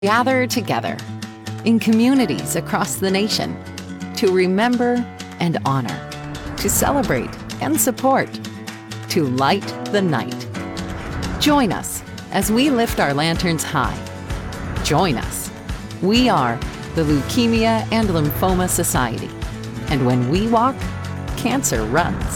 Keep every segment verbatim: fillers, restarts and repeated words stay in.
Gather together in communities across the nation to remember and honor, to celebrate and support, to light the night. Join us as we lift our lanterns high. Join us. We are the Leukemia and Lymphoma Society, and when we walk, cancer runs.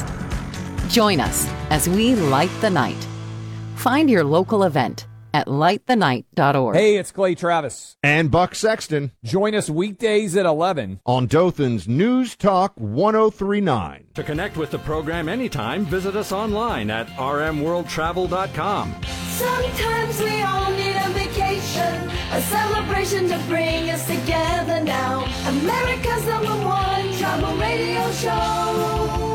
Join us as we light the night. Find your local event at light the night dot org. Hey, it's Clay Travis. And Buck Sexton. Join us weekdays at eleven on Dothan's News Talk one oh three point nine. To connect with the program anytime, visit us online at r m world travel dot com. Sometimes we all need a vacation, a celebration to bring us together now. America's number one travel radio show.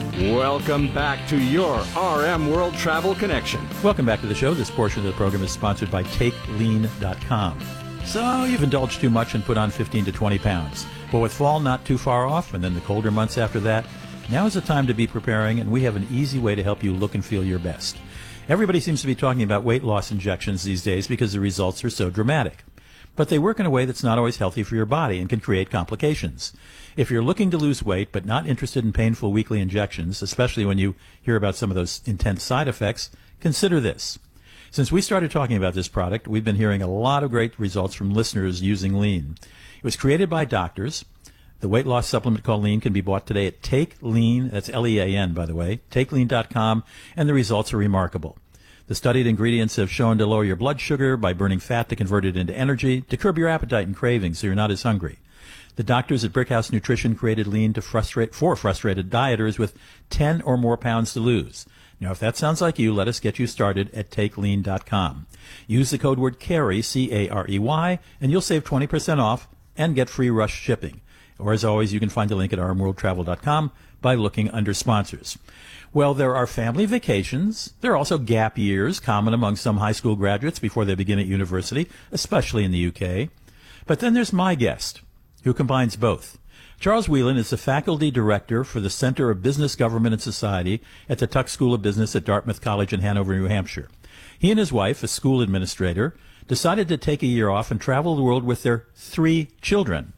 Welcome back to your R M World Travel Connection. Welcome back to the show. This portion of the program is sponsored by take lean dot com. So you've indulged too much and put on fifteen to twenty pounds. But with fall not too far off, and then the colder months after that, now is the time to be preparing, and we have an easy way to help you look and feel your best. Everybody seems to be talking about weight loss injections these days because the results are so dramatic. But they work in a way that's not always healthy for your body and can create complications. If you're looking to lose weight but not interested in painful weekly injections, especially when you hear about some of those intense side effects, consider this. Since we started talking about this product, we've been hearing a lot of great results from listeners using Lean. It was created by doctors. The weight loss supplement called Lean can be bought today at Take Lean, that's L E A N, by the way, take lean dot com, and the results are remarkable. The studied ingredients have shown to lower your blood sugar by burning fat to convert it into energy, to curb your appetite and cravings so you're not as hungry. The doctors at Brickhouse Nutrition created Lean to frustrate for frustrated dieters with ten or more pounds to lose. Now, if that sounds like you, let us get you started at take lean dot com. Use the code word CAREY, C A R E Y, and you'll save twenty percent off and get free rush shipping. Or as always, you can find a link at r m world travel dot com by looking under sponsors. Well, there are family vacations. There are also gap years, common among some high school graduates before they begin at university, especially in the U K. But then there's my guest, who combines both. Charles Whelan is the faculty director for the Center of Business, Government, and Society at the Tuck School of Business at Dartmouth College in Hanover, New Hampshire. He and his wife, a school administrator, decided to take a year off and travel the world with their three children.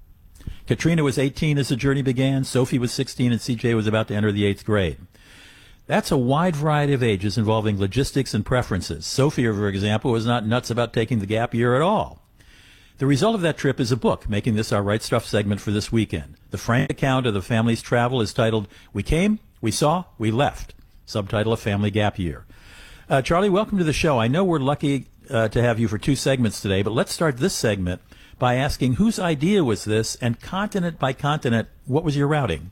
Katrina was eighteen as the journey began, Sophie was sixteen, and C J was about to enter the eighth grade. That's a wide variety of ages involving logistics and preferences. Sophie, for example, was not nuts about taking the gap year at all. The result of that trip is a book, making this our Right Stuff segment for this weekend. The frank account of the family's travel is titled, We Came, We Saw, We Left, subtitle A Family Gap Year. Uh, Charlie, welcome to the show. I know we're lucky uh, to have you for two segments today, but let's start this segment by asking whose idea was this, and continent by continent, what was your routing?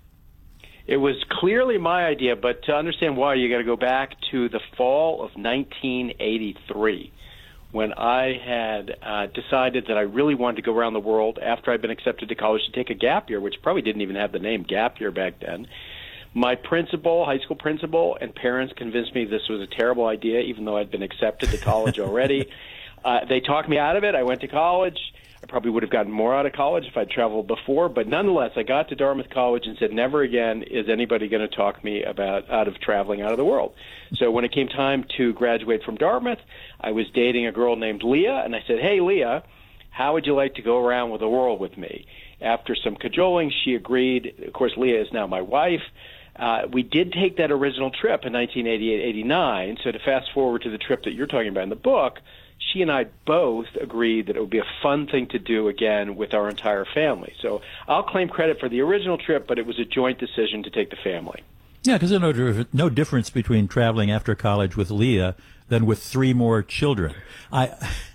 It was clearly my idea, but to understand why, you got to go back to the fall of nineteen eighty-three, when I had uh, decided that I really wanted to go around the world after I'd been accepted to college to take a gap year, which probably didn't even have the name gap year back then. My principal, high school principal, and parents convinced me this was a terrible idea, even though I'd been accepted to college already. uh, they talked me out of it. I went to college. I probably would have gotten more out of college if I'd traveled before, but nonetheless, I got to Dartmouth College and said, never again is anybody going to talk me about out of traveling out of the world. So when it came time to graduate from Dartmouth, I was dating a girl named Leah, and I said, hey, Leah, how would you like to go around with the world with me? After some cajoling, she agreed. Of course, Leah is now my wife. Uh, we did take that original trip in nineteen eighty-eight eighty-nine, so to fast forward to the trip that you're talking about in the book, she and I both agreed that it would be a fun thing to do again with our entire family. So I'll claim credit for the original trip, but it was a joint decision to take the family. Yeah, because there's no, no difference between traveling after college with Leah than with three more children. I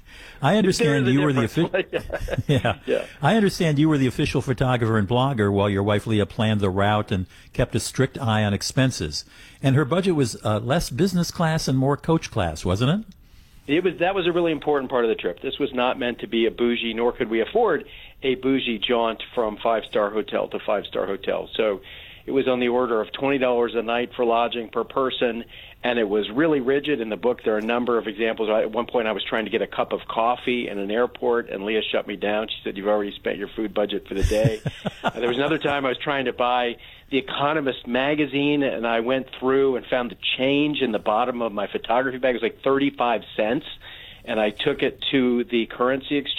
I understand you were the official. yeah. yeah, I understand you were the official photographer and blogger while your wife Leah planned the route and kept a strict eye on expenses. And her budget was uh, less business class and more coach class, wasn't it? It was that was a really important part of the trip. This was not meant to be a bougie, nor could we afford a bougie jaunt from five-star hotel to five-star hotel. So it was on the order of twenty dollars a night for lodging per person, and it was really rigid. In the book, there are a number of examples. At one point, I was trying to get a cup of coffee in an airport, and Leah shut me down. She said, you've already spent your food budget for the day. uh, there was another time I was trying to buy The Economist magazine, and I went through and found the change in the bottom of my photography bag. It was like thirty-five cents. and I took it to the currency exchange.